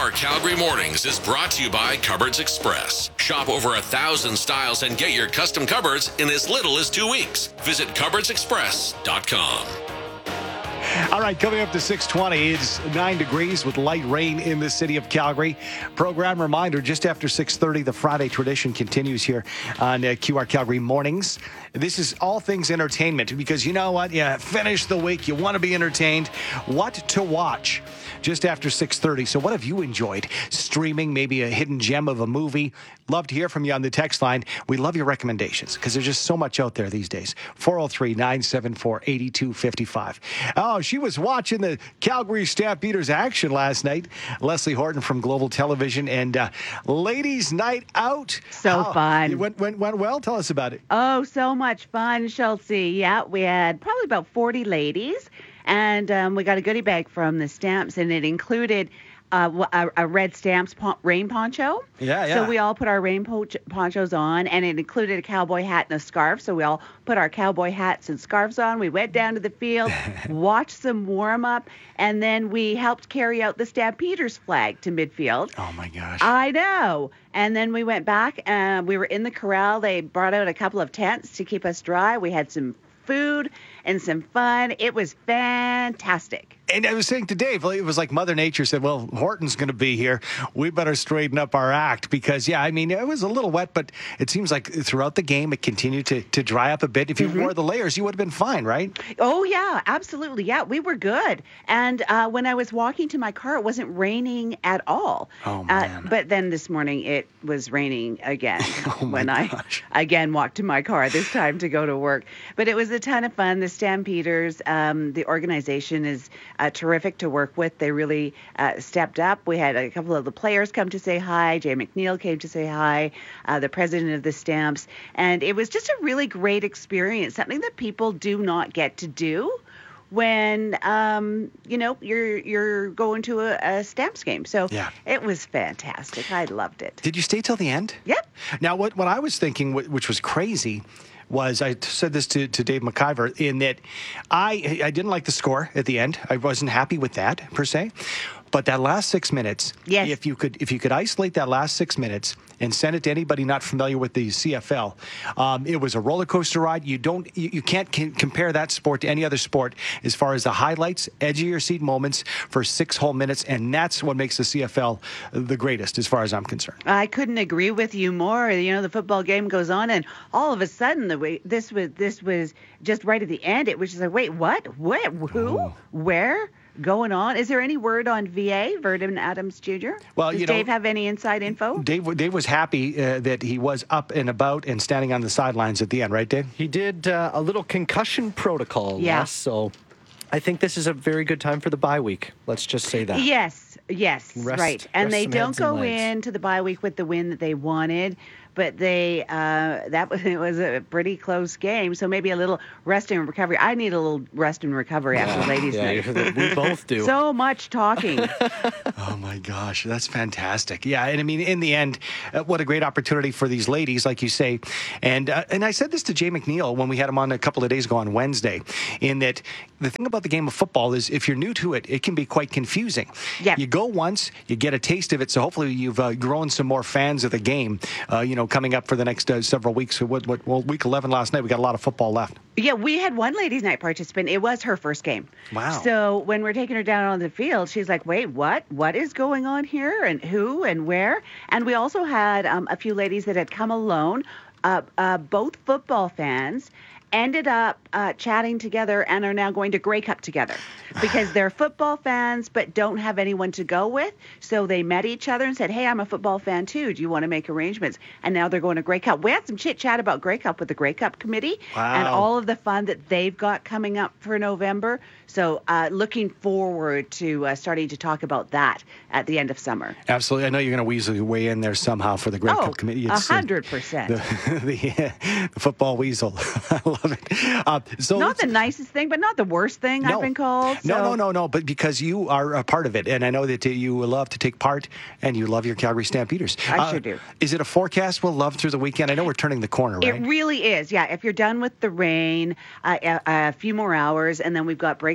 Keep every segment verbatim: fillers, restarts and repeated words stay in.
R Calgary Mornings is brought to you by Cupboards Express. Shop over a thousand styles and get your custom cupboards in as little as two weeks. Visit cupboards express dot com. All right, coming up to six twenty, it's nine degrees with light rain in the city of Calgary. Program reminder, just after six thirty, the Friday tradition continues here on uh, Q R Calgary Mornings. This is all things entertainment because you know what? You finish the week, you want to be entertained. What to watch just after six thirty. So what have you enjoyed? Streaming, maybe a hidden gem of a movie. Love to hear from you on the text line. We love your recommendations because there's just so much out there these days. four oh three, nine seven four, eight two five five. Oh, she was watching the Calgary Stampeders action last night. Leslie Horton from Global Television and uh, Ladies Night Out. So oh, fun. It went, went, went well. Tell us about it. Oh, so much fun, Chelsea. Yeah, we had probably about forty ladies. And um, we got a goodie bag from the Stamps, and it included uh, a, a red Stamps pon- rain poncho. Yeah, yeah. So we all put our rain po- ponchos on, and it included a cowboy hat and a scarf. So we all put our cowboy hats and scarves on. We went down to the field, watched some warm-up, and then we helped carry out the Stampeders flag to midfield. Oh, my gosh. I know. And then we went back, and we were in the corral. They brought out a couple of tents to keep us dry. We had some food and some fun. It was fantastic. And I was saying to Dave, it was like Mother Nature said, well, Horton's going to be here. We better straighten up our act because, yeah, I mean, it was a little wet, but it seems like throughout the game, it continued to, to dry up a bit. If you mm-hmm. wore the layers, you would have been fine, right? Oh, yeah, absolutely. Yeah, we were good. And uh, when I was walking to my car, it wasn't raining at all. Oh, man. Uh, but then this morning, it was raining again oh when gosh. I, again, walked to my car, this time to go to work. But it was a ton of fun. The Stampeders, um, the organization is uh, terrific to work with. They really uh, stepped up. We had a couple of the players come to say hi. Jay McNeil came to say hi, uh, the president of the Stamps. And it was just a really great experience, something that people do not get to do when, um, you know, you're you're going to a, a Stamps game. So yeah. It was fantastic. I loved it. Did you stay till the end? Yep. Now, what, what I was thinking, which was crazy, was I said this to, to Dave McIver in that I I didn't like the score at the end. I wasn't happy with that per se. But that last six minutes, yes. if you could if you could isolate that last six minutes and send it to anybody not familiar with the C F L, um, it was a roller coaster ride. You don't you, you can't c- compare that sport to any other sport as far as the highlights, edge of your seat moments for six whole minutes, and that's what makes the C F L the greatest as far as I'm concerned. I couldn't agree with you more. You know, the football game goes on, and all of a sudden, the way this was this was just right at the end. It was just like, wait, what? What? Who? Oh. Where? Going on. Is there any word on V A, Vernon Adams Junior? Well, Does you know, Dave have any inside info? Dave, Dave was happy uh, that he was up and about and standing on the sidelines at the end, right, Dave? He did uh, a little concussion protocol, yeah. Les, so I think this is a very good time for the bye week. Let's just say that. Yes, yes, rest, right. And they don't go and into the bye week with the win that they wanted. But they uh, that was it was a pretty close game, so maybe a little rest and recovery. I need a little rest and recovery after yeah, ladies' yeah, night. We both do. So much talking. Oh my gosh, that's fantastic. Yeah, and I mean, in the end, uh, what a great opportunity for these ladies, like you say. And uh, and I said this to Jay McNeil when we had him on a couple of days ago on Wednesday, in that the thing about the game of football is if you're new to it, it can be quite confusing. Yeah. You go once, you get a taste of it, so hopefully you've uh, grown some more fans of the game. Uh, you know. Coming up for the next uh, several weeks. What, what, well, week eleven last night, we got a lot of football left. Yeah, we had one ladies' night participant. It was her first game. Wow. So when we're taking her down on the field, she's like, wait, what? What is going on here? And who and where? And we also had um, a few ladies that had come alone, uh, uh, both football fans, ended up uh, chatting together and are now going to Grey Cup together because they're football fans but don't have anyone to go with. So they met each other and said, hey, I'm a football fan too. Do you want to make arrangements? And now they're going to Grey Cup. We had some chit-chat about Grey Cup with the Grey Cup committee wow. and all of the fun that they've got coming up for November. So uh, looking forward to uh, starting to talk about that at the end of summer. Absolutely. I know you're going to weasel your way in there somehow for the Grey oh, Cup committee. It's a hundred percent. The, the, the football weasel. I love it. Uh, so not the nicest thing, but not the worst thing no, I've been called. So. No, no, no, no. But because you are a part of it, and I know that you love to take part, and you love your Calgary Stampeders. I uh, sure do. Is it a forecast we'll love through the weekend? I know we're turning the corner, right? It really is. Yeah. If you're done with the rain, uh, a, a few more hours, and then we've got breaks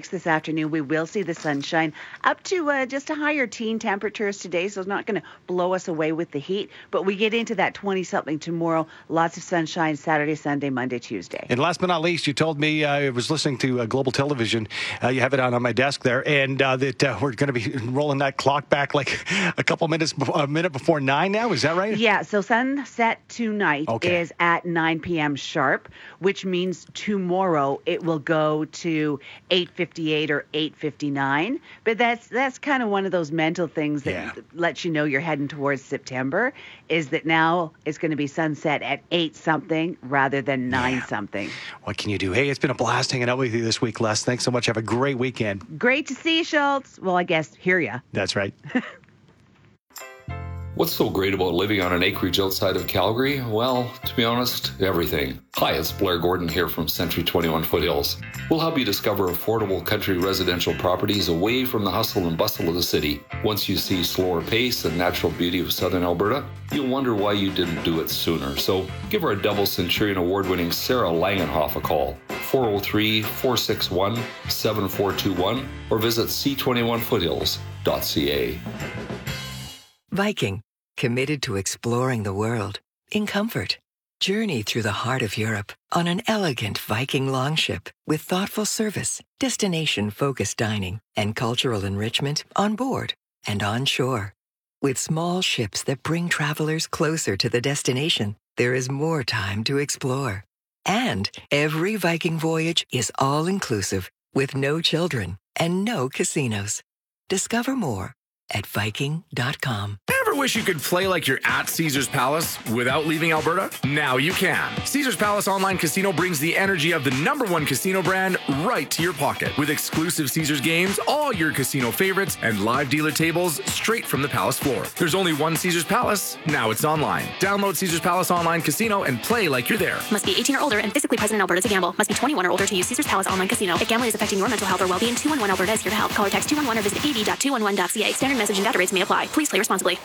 twenty-six this afternoon. We will see the sunshine up to uh, just a higher teen temperatures today, so it's not going to blow us away with the heat. But we get into that twenty-something tomorrow. Lots of sunshine Saturday, Sunday, Monday, Tuesday. And last but not least, you told me, uh, I was listening to uh, Global Television, uh, you have it on on my desk there, and uh, that uh, we're going to be rolling that clock back like a couple minutes, before, a minute before nine now. Is that right? Yeah, so sunset tonight okay. is at nine p.m. sharp, which means tomorrow it will go to eight fifty-eight or eight fifty-nine. But that's that's kind of one of those mental things that Yeah. lets you know you're heading towards September, is that now it's going to be sunset at eight something rather than nine something. What can you do? Hey, it's been a blast hanging out with you this week, Les. Thanks so much. Have a great weekend. Great to see you, Schultz. Well, I guess hear ya. That's right. What's so great about living on an acreage outside of Calgary? Well, to be honest, everything. Hi, it's Blair Gordon here from Century twenty-one Foothills. We'll help you discover affordable country residential properties away from the hustle and bustle of the city. Once you see slower pace and natural beauty of southern Alberta, you'll wonder why you didn't do it sooner. So give our double Centurion award-winning Sarah Langenhoff a call, four oh three, four six one, seven four two one, or visit c twenty-one foothills dot c a. Viking, committed to exploring the world in comfort. Journey through the heart of Europe on an elegant Viking longship with thoughtful service, destination-focused dining, and cultural enrichment on board and on shore. With small ships that bring travelers closer to the destination, there is more time to explore. And every Viking voyage is all-inclusive with no children and no casinos. Discover more at Viking dot com. Ever wish you could play like you're at Caesars Palace without leaving Alberta? Now you can. Caesars Palace Online Casino brings the energy of the number one casino brand right to your pocket. With exclusive Caesars games, all your casino favorites, and live dealer tables straight from the Palace floor. There's only one Caesars Palace. Now it's online. Download Caesars Palace Online Casino and play like you're there. Must be eighteen or older and physically present in Alberta to gamble. Must be twenty-one or older to use Caesars Palace Online Casino. If gambling is affecting your mental health or well-being, two one one Alberta is here to help. Call or text two one one or visit a v dot two one one dot c a. Standard message and data rates may apply. Please play responsibly.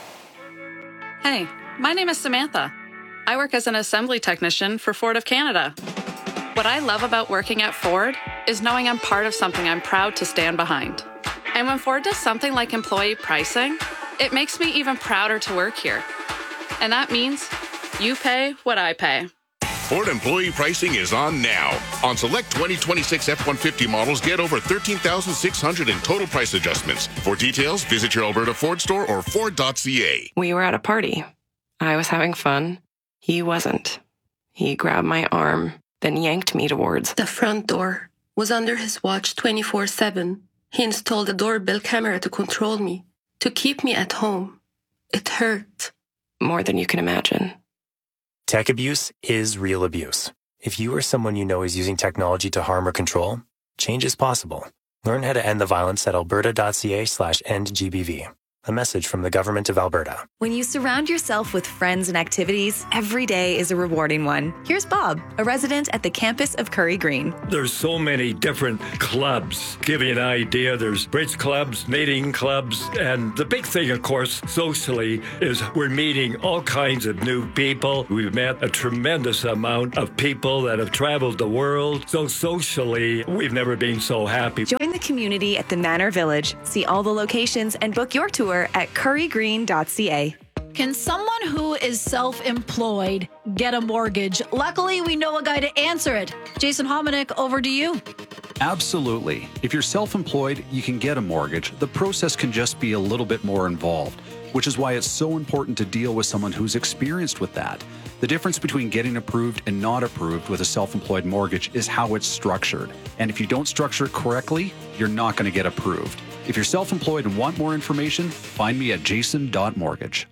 Hey, my name is Samantha. I work as an assembly technician for Ford of Canada. What I love about working at Ford is knowing I'm part of something I'm proud to stand behind. And when Ford does something like employee pricing, it makes me even prouder to work here. And that means you pay what I pay. Ford employee pricing is on now. On select twenty twenty-six F one fifty models, get over thirteen thousand six hundred dollars in total price adjustments. For details, visit your Alberta Ford store or Ford dot c a. We were at a party. I was having fun. He wasn't. He grabbed my arm, then yanked me towards the front door. Was under his watch twenty-four seven. He installed a doorbell camera to control me, to keep me at home. It hurt. More than you can imagine. Tech abuse is real abuse. If you or someone you know is using technology to harm or control, change is possible. Learn how to end the violence at alberta dot c a slash end G B V. A message from the Government of Alberta. When you surround yourself with friends and activities, every day is a rewarding one. Here's Bob, a resident at the campus of Curry Green. There's so many different clubs. Give you an idea, there's bridge clubs, knitting clubs, and the big thing, of course, socially, is we're meeting all kinds of new people. We've met a tremendous amount of people that have traveled the world. So socially, we've never been so happy. Join the community at the Manor Village. See all the locations and book your tour at curry green dot c a. Can someone who is self-employed get a mortgage? Luckily, we know a guy to answer it. Jason Hominick, over to you. Absolutely. If you're self-employed, you can get a mortgage. The process can just be a little bit more involved, which is why it's so important to deal with someone who's experienced with that. The difference between getting approved and not approved with a self-employed mortgage is how it's structured. And if you don't structure it correctly, you're not going to get approved. If you're self-employed and want more information, find me at jason dot mortgage.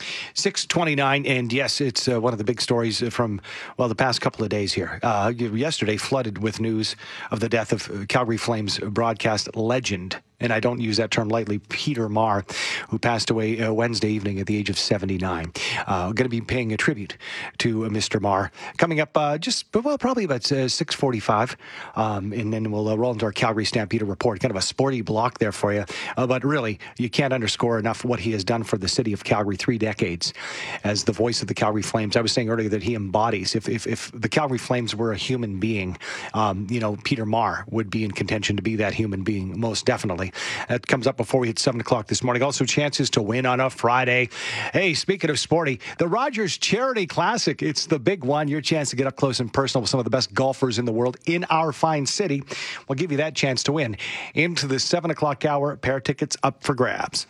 six twenty-nine, and yes, it's uh, one of the big stories from, well, the past couple of days here. Uh, yesterday flooded with news of the death of Calgary Flames broadcast legend and I don't use that term lightly, Peter Maher, who passed away uh, Wednesday evening at the age of seventy-nine. Uh, going to be paying a tribute to uh, Mister Maher. Coming up uh, just, well, probably about uh, six forty-five, um, and then we'll uh, roll into our Calgary Stampede report. Kind of a sporty block there for you. Uh, but really, you can't underscore enough what he has done for the city of Calgary, three decades as the voice of the Calgary Flames. I was saying earlier that he embodies, if if, if the Calgary Flames were a human being, um, you know, Peter Maher would be in contention to be that human being, most definitely. That comes up before we hit seven o'clock this morning. Also, chances to win on a Friday. Hey, speaking of sporty, the Rogers Charity Classic. It's the big one. Your chance to get up close and personal with some of the best golfers in the world in our fine city. We'll give you that chance to win. Into the seven o'clock hour, pair of tickets up for grabs.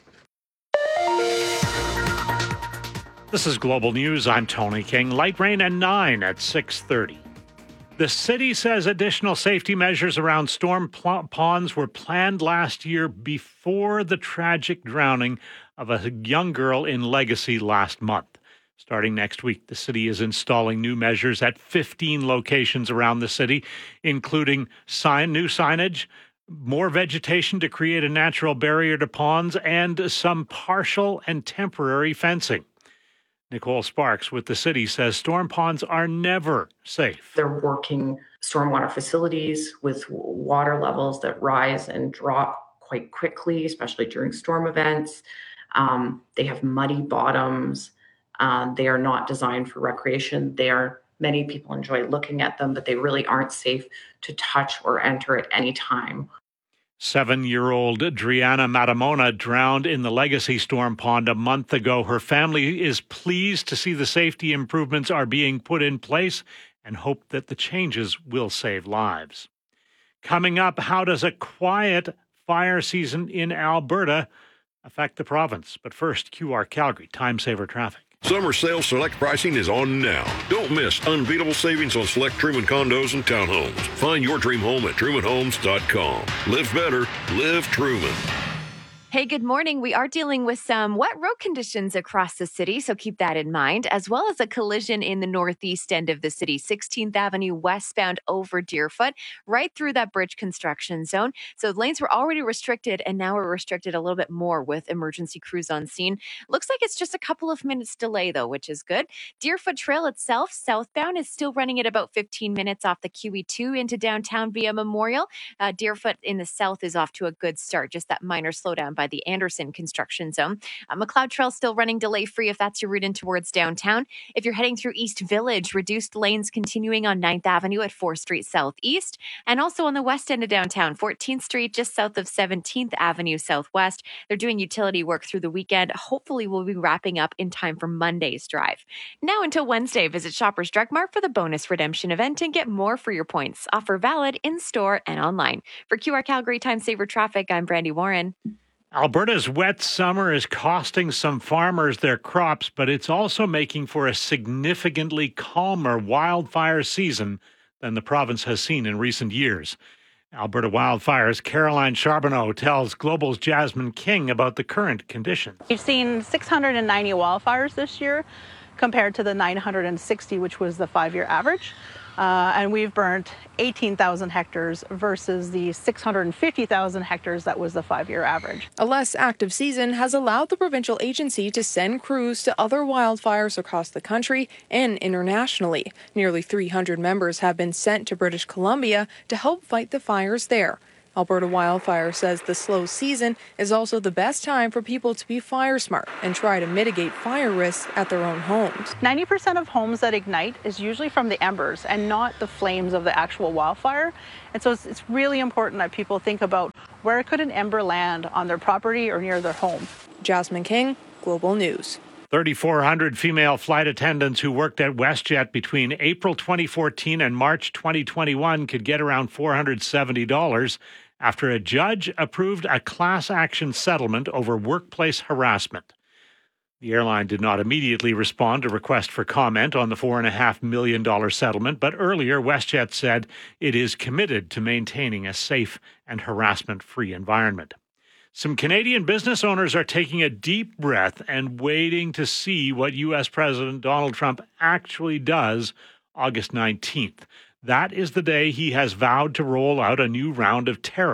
This is Global News. I'm Tony King. Light rain and nine at six thirty. The city says additional safety measures around storm pl- ponds were planned last year before the tragic drowning of a young girl in Legacy last month. Starting next week, the city is installing new measures at fifteen locations around the city, including sign, new signage, more vegetation to create a natural barrier to ponds, and some partial and temporary fencing. Nicole Sparks with the city says storm ponds are never safe. They're working stormwater facilities with water levels that rise and drop quite quickly, especially during storm events. Um, they have muddy bottoms. Uh, they are not designed for recreation. They are, many people enjoy looking at them, but they really aren't safe to touch or enter at any time. Seven-year-old Driana Matamona drowned in the Legacy storm pond a month ago. Her family is pleased to see the safety improvements are being put in place and hope that the changes will save lives. Coming up, how does a quiet fire season in Alberta affect the province? But first, Q R Calgary, Time Saver Traffic. Summer sales select pricing is on now. Don't miss unbeatable savings on select Truman condos and townhomes. Find your dream home at truman homes dot com. Live better, live Truman. Hey, good morning. We are dealing with some wet road conditions across the city, so keep that in mind, as well as a collision in the northeast end of the city, sixteenth Avenue westbound over Deerfoot, right through that bridge construction zone. So lanes were already restricted, and now we're restricted a little bit more with emergency crews on scene. Looks like it's just a couple of minutes delay, though, which is good. Deerfoot Trail itself, southbound, is still running at about fifteen minutes off the Q E two into downtown via Memorial. Uh, Deerfoot in the south is off to a good start, just that minor slowdown by the Anderson construction zone. Uh, McLeod Trail still running delay-free if that's your route in towards downtown. If you're heading through East Village, reduced lanes continuing on ninth Avenue at fourth Street Southeast, and also on the west end of downtown, fourteenth Street, just south of seventeenth Avenue Southwest. They're doing utility work through the weekend. Hopefully, we'll be wrapping up in time for Monday's drive. Now until Wednesday, visit Shoppers Drug Mart for the bonus redemption event and get more for your points. Offer valid in-store and online. For Q R Calgary Time Saver Traffic, I'm Brandy Warren. Alberta's wet summer is costing some farmers their crops, but it's also making for a significantly calmer wildfire season than the province has seen in recent years. Alberta Wildfires' Caroline Charbonneau tells Global's Jasmine King about the current conditions. We've seen six hundred ninety wildfires this year compared to the nine hundred sixty, which was the five-year average. Uh, and we've burnt eighteen thousand hectares versus the six hundred fifty thousand hectares that was the five-year average. A less active season has allowed the provincial agency to send crews to other wildfires across the country and internationally. Nearly three hundred members have been sent to British Columbia to help fight the fires there. Alberta Wildfire says the slow season is also the best time for people to be fire smart and try to mitigate fire risks at their own homes. ninety percent of homes that ignite is usually from the embers and not the flames of the actual wildfire. And so it's, it's really important that people think about where could an ember land on their property or near their home. Jasmine King, Global News. thirty-four hundred female flight attendants who worked at WestJet between April twenty fourteen and March twenty twenty-one could get around four hundred seventy dollars after a judge approved a class action settlement over workplace harassment. The airline did not immediately respond to request for comment on the four point five million dollars settlement, but earlier WestJet said it is committed to maintaining a safe and harassment-free environment. Some Canadian business owners are taking a deep breath and waiting to see what U S President Donald Trump actually does August nineteenth. That is the day he has vowed to roll out a new round of tariffs,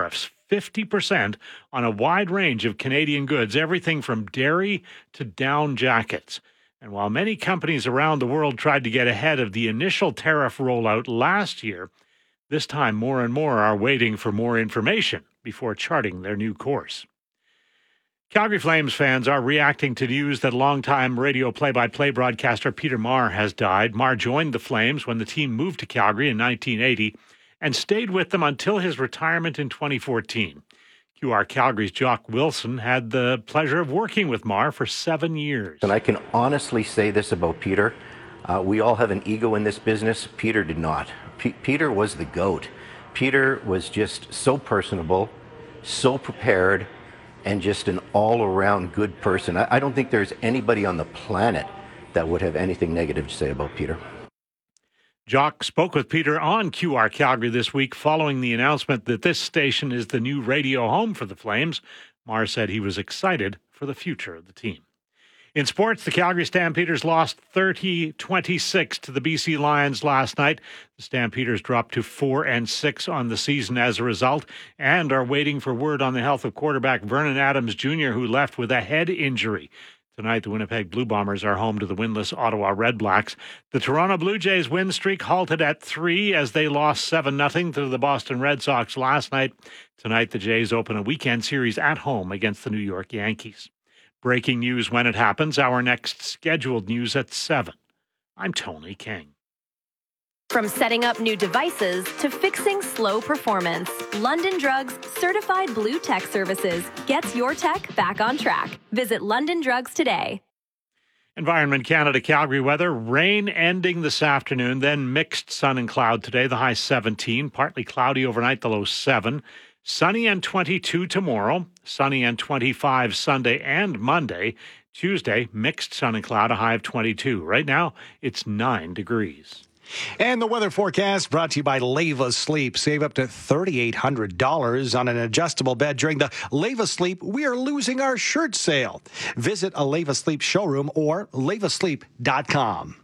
fifty percent on a wide range of Canadian goods, everything from dairy to down jackets. And while many companies around the world tried to get ahead of the initial tariff rollout last year, this time more and more are waiting for more information before charting their new course. Calgary Flames fans are reacting to news that longtime radio play-by-play broadcaster Peter Maher has died. Maher joined the Flames when the team moved to Calgary in nineteen eighty and stayed with them until his retirement in twenty fourteen. Q R Calgary's Jock Wilson had the pleasure of working with Maher for seven years. And I can honestly say this about Peter. Uh, we all have an ego in this business. Peter did not. P- Peter was the GOAT. Peter was just so personable, so prepared, and just an all-around good person. I, I don't think there's anybody on the planet that would have anything negative to say about Peter. Jock spoke with Peter on Q R Calgary this week following the announcement that this station is the new radio home for the Flames. Maher said he was excited for the future of the team. In sports, the Calgary Stampeders lost thirty twenty-six to the B C Lions last night. The Stampeders dropped to four and six on the season as a result and are waiting for word on the health of quarterback Vernon Adams Junior, who left with a head injury. Tonight, the Winnipeg Blue Bombers are home to the winless Ottawa Red Blacks. The Toronto Blue Jays win streak halted at three as they lost seven nothing to the Boston Red Sox last night. Tonight, the Jays open a weekend series at home against the New York Yankees. Breaking news when it happens. Our next scheduled news at seven. I'm Tony King. From setting up new devices to fixing slow performance, London Drugs certified blue tech services gets your tech back on track. Visit London Drugs today. Environment Canada Calgary weather. Rain ending this afternoon, then mixed sun and cloud today. The high seventeen. Partly cloudy overnight, the low seven. Sunny and twenty-two tomorrow. Sunny and twenty-five Sunday and Monday. Tuesday, mixed sun and cloud, a high of twenty-two. Right now, it's nine degrees. And the weather forecast brought to you by Leva Sleep. Save up to three thousand eight hundred dollars on an adjustable bed during the Leva Sleep We Are Losing Our Shirt sale. Visit a Leva Sleep showroom or leva sleep dot com.